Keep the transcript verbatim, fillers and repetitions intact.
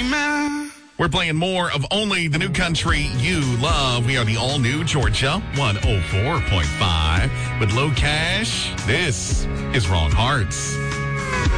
dreaming. We're playing more of only the new country you love. We are the all-new Georgia one oh four point five with Low Cash. This is Wrong Hearts.